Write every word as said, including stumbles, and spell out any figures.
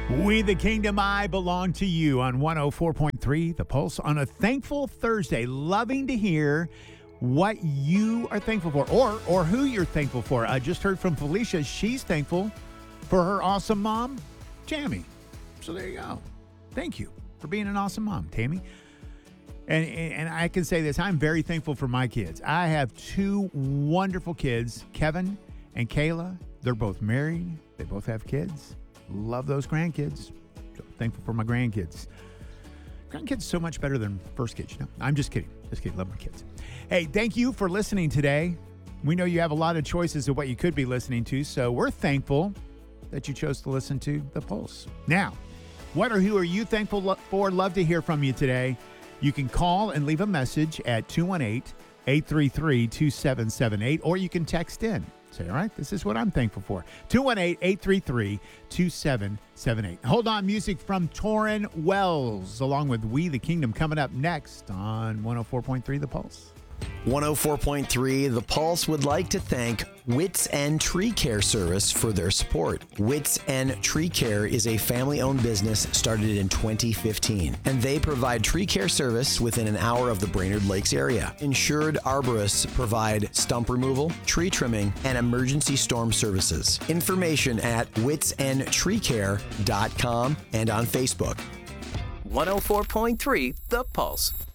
We the Kingdom, I belong to you on one oh four point three The Pulse on a thankful Thursday. Loving to hear what you are thankful for or or who you're thankful for. I just heard from Felicia. She's thankful for her awesome mom, Tammy. So there you go. Thank you for being an awesome mom, Tammy. And, and I can say this, I'm very thankful for my kids. I have two wonderful kids, Kevin and Kayla. They're both married. They both have kids. Love those grandkids. So thankful for my grandkids. Grandkids so much better than first kids, you know. I'm just kidding. Just kidding. Love my kids. Hey, thank you for listening today. We know you have a lot of choices of what you could be listening to, so we're thankful that you chose to listen to The Pulse. Now, what or who are you thankful for? Love to hear from you today. You can call and leave a message at two one eight, eight three three, two seven seven eight, or you can text in. Say, all right, this is what I'm thankful for. two one eight, eight three three, two seven seven eight. Hold on, music from Torrin Wells, along with We the Kingdom, coming up next on one oh four point three The Pulse. one oh four point three The Pulse would like to thank Wits End Tree Care Service for their support. Wits End Tree Care is a family-owned business started in twenty fifteen, and they provide tree care service within an hour of the Brainerd Lakes area. Insured arborists provide stump removal, tree trimming, and emergency storm services. Information at wits end tree care dot com and on Facebook. one oh four point three The Pulse.